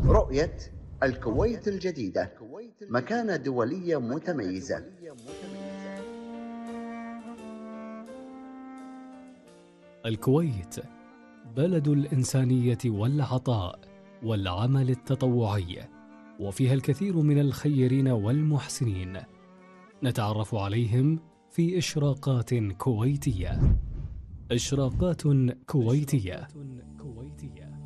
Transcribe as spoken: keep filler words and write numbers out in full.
رؤية الكويت الجديدة، مكانة دولية متميزة. الكويت بلد الإنسانية والعطاء والعمل التطوعي، وفيها الكثير من الخيرين والمحسنين، نتعرف عليهم في إشراقات كويتية. إشراقات كويتية.